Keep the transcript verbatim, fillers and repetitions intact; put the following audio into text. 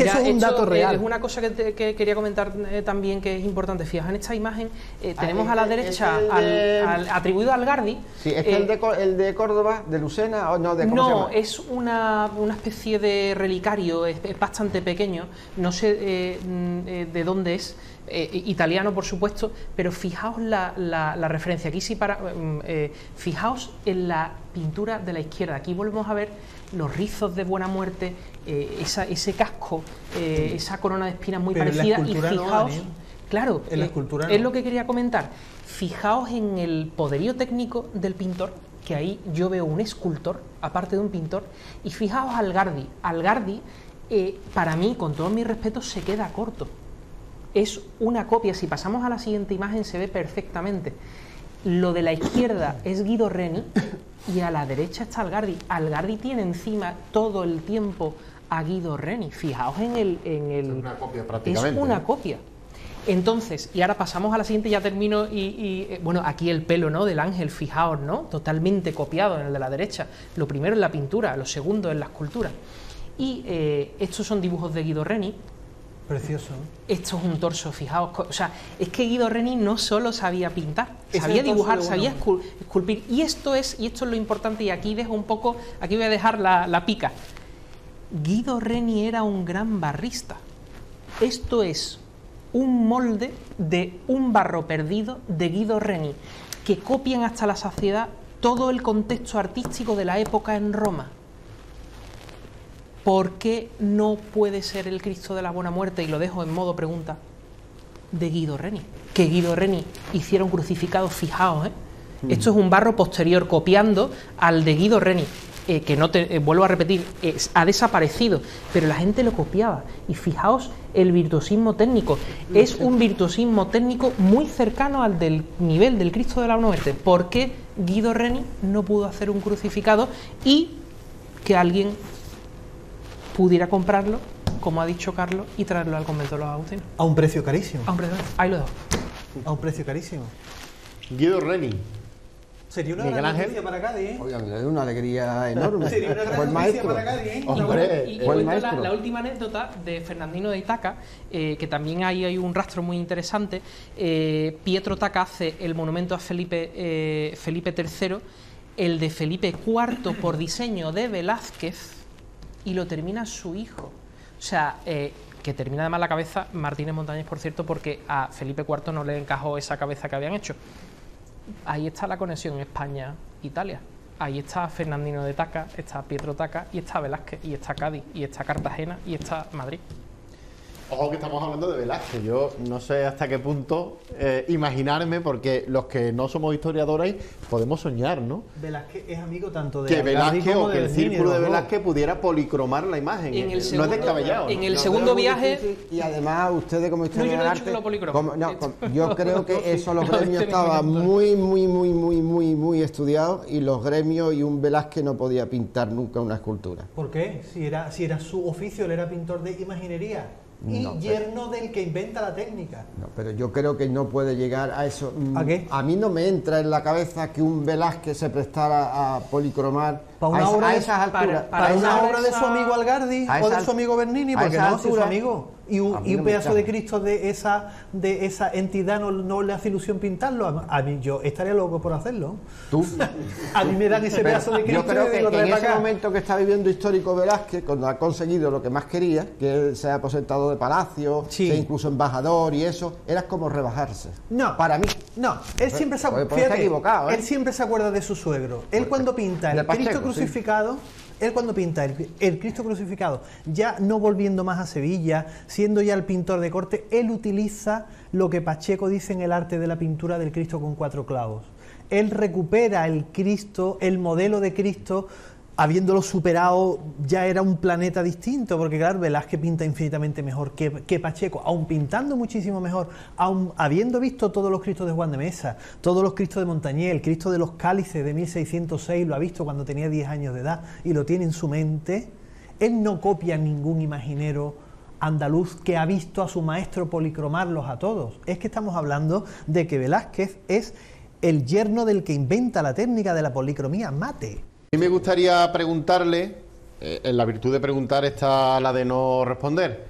Mira, eso es un esto, dato real. Eh, es una cosa que, te, que quería comentar eh, también que es importante. Fijaos en esta imagen, eh, tenemos ah, a la es, derecha es al, de... al, atribuido al Gardi. Sí, es que eh, el, de, el de Córdoba, de Lucena, o no, de ¿cómo no, se llama? es una, una especie de relicario, es, es bastante pequeño, no sé eh, eh, de dónde es, eh, italiano por supuesto, pero fijaos la, la, la referencia, aquí sí para, eh, fijaos en la pintura de la izquierda, aquí volvemos a ver los rizos de Buena Muerte, eh, esa, ese casco, eh, esa corona de espinas muy pero parecida, en la y escultura fijaos, no, Daniel. claro, En la eh, escultura es no. lo que quería comentar, fijaos en el poderío técnico del pintor, que ahí yo veo un escultor, aparte de un pintor, y fijaos al Gardi, al Gardi, eh, para mí, con todos mis respetos, se queda corto, es una copia, si pasamos a la siguiente imagen se ve perfectamente, lo de la izquierda es Guido Reni, y a la derecha está Algardi. Algardi tiene encima todo el tiempo a Guido Reni. Fijaos en el... En el es una copia prácticamente. Es una ¿eh? copia. Entonces, y ahora pasamos a la siguiente, ya termino, y, y eh, bueno, aquí el pelo, ¿no?, del ángel, fijaos, ¿no?, totalmente copiado en el de la derecha. Lo primero en la pintura, lo segundo en la escultura. Y eh, estos son dibujos de Guido Reni. Precioso. Esto es un torso, fijaos, o sea, es que Guido Reni no solo sabía pintar, Ese sabía es el torso dibujar, de sabía uno. escul esculpir, y esto es, y esto es lo importante, y aquí dejo un poco, aquí voy a dejar la, la pica. Guido Reni era un gran barrista. Esto es un molde de un barro perdido de Guido Reni, que copian hasta la saciedad todo el contexto artístico de la época en Roma. ¿Por qué no puede ser el Cristo de la Buena Muerte, y lo dejo en modo pregunta, de Guido Reni? Que Guido Reni hiciera un crucificado, fijaos, ¿eh? Mm. Esto es un barro posterior, copiando al de Guido Reni, eh, que no te, eh, vuelvo a repetir, eh, ha desaparecido, pero la gente lo copiaba. Y fijaos el virtuosismo técnico, es un virtuosismo técnico muy cercano al del nivel del Cristo de la Buena Muerte. ¿Por qué Guido Reni no pudo hacer un crucificado y que alguien pudiera comprarlo, como ha dicho Carlos, y traerlo al convento de los agustinos? A un precio carísimo. A un precio, ahí lo dejo. A un precio carísimo. Guido Reni. Sería una Miguel gran Ángel. noticia para Cádiz, ¿eh? Oigan, es una alegría enorme. Sería una gran Fue el noticia maestro. para Cádiz, ¿eh? Hombre, Y, y fue el cuento la, maestro. la última anécdota de Fernandino de Itaca, eh, que también hay, hay un rastro muy interesante. eh, Pietro Taca hace el monumento a Felipe, eh, Felipe tercero, el de Felipe cuarto por diseño de Velázquez, y lo termina su hijo. O sea, eh, que termina además la cabeza Martínez Montañés, por cierto, porque a Felipe cuarto no le encajó esa cabeza que habían hecho. Ahí está la conexión España-Italia. Ahí está Fernandino de Taca, está Pietro Taca, y está Velázquez, y está Cádiz, y está Cartagena, y está Madrid. Ojo que estamos hablando de Velázquez. Yo no sé hasta qué punto eh, imaginarme, porque los que no somos historiadores podemos soñar, ¿no? Velázquez es amigo tanto de Que Algardi Velázquez como o que de el Bernini, círculo de los dos. Velázquez pudiera policromar la imagen. En el no segundo- es descabellado. en ¿no? el No, segundo pero es muy viaje- difícil. Y además ustedes como No, yo no historiadores he del dicho que lo arte, policroma. como- no, com- yo creo que eso los No, gremios este me estaban encanta. muy, muy, muy, muy, muy, muy estudiados, y los gremios, y un Velázquez no podía pintar nunca una escultura. ¿Por qué? Si era, si era su oficio, él era pintor de imaginería y No, pero- yerno del que inventa la técnica. No, pero yo creo que no puede llegar a eso. Mm, ¿A qué? A mí no me entra en la cabeza que un Velázquez se prestara a policromar Para una a, esa- obra a de- esas para- alturas. para a Para esa una esa- obra de su esa- amigo Algardi a o esa- de su amigo Bernini, a porque esa no, si su altura- amigo. Y un, a mí y un no me pedazo de extraña. Cristo de esa de esa entidad no, no le hace ilusión pintarlo. A, a mí yo estaría loco por hacerlo. Tú. A mí me dan ese Pero pedazo de Cristo yo creo y que digo, en trae para ese acá. momento que está viviendo histórico Velázquez, cuando ha conseguido lo que más quería, que él sea aposentado de palacio, Sí. sea incluso embajador y eso, era como rebajarse. No. Para mí. No, él siempre se Puede- acuerda. puede estar equivocado, ¿eh? Él siempre se acuerda de su suegro. Él cuando pinta el de Pacheco, Cristo sí. crucificado, él cuando pinta el, el Cristo crucificado, ya no volviendo más a Sevilla, siendo ya el pintor de corte, él utiliza lo que Pacheco dice en el arte de la pintura del Cristo con cuatro clavos. Él recupera el Cristo, el modelo de Cristo, habiéndolo superado, ya era un planeta distinto, porque claro, Velázquez pinta infinitamente mejor que, que Pacheco, aun pintando muchísimo mejor, aun habiendo visto todos los Cristos de Juan de Mesa, todos los Cristos de Montañés, el Cristo de los Cálices de mil seiscientos seis, lo ha visto cuando tenía diez años de edad y lo tiene en su mente. Él no copia a ningún imaginero andaluz que ha visto a su maestro policromarlos a todos. Es que estamos hablando de que Velázquez es el yerno del que inventa la técnica de la policromía mate. A mí me gustaría preguntarle, eh, en la virtud de preguntar está la de no responder,